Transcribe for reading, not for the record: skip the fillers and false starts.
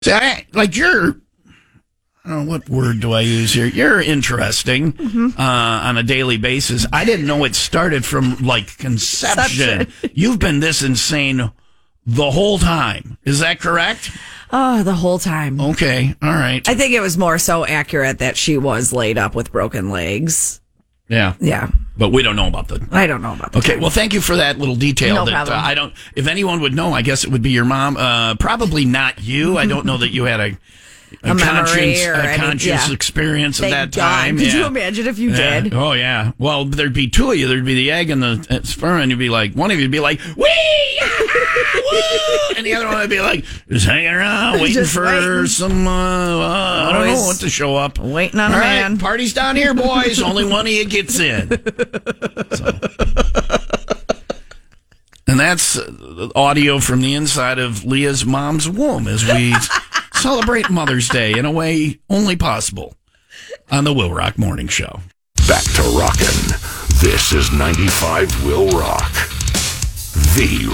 See, I don't know, what word do I use here? You're interesting on a daily basis. I didn't know it started from, like, conception. You've been this insane the whole time. Is that correct? Oh, the whole time. Okay, all right. I think it was more so accurate that she was laid up with broken legs. Yeah. Yeah. But we don't know about I don't know about that. Okay, well, thank you for that little detail. No that problem. if anyone would know, I guess it would be your mom. Probably not you. I don't know that you had a conscious experience at that time. Could you imagine if you did? Oh, yeah. Well, there'd be two of you. There'd be the egg and the sperm, and you'd be like, one of you'd be like, wee! Woo! And the other one would be like, just hanging around, waiting for some, I don't know what to show up. Waiting on a man. Party's down here, boys. Only one of you gets in. And that's audio from the inside of Leah's mom's womb as we celebrate Mother's Day in a way only possible on the Will Rock Morning Show. Back to rockin'. This is 95 Will Rock. The